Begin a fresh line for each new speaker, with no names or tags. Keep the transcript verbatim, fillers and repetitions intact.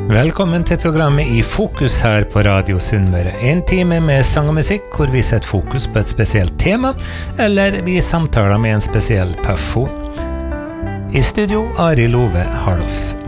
Velkommen til programmet I Fokus her på Radio Sunnmøre. En time med sang og musikk hvor vi setter fokus på et spesielt tema, eller vi samtaler med en spesiell person. I studio, Ari Love Harlås.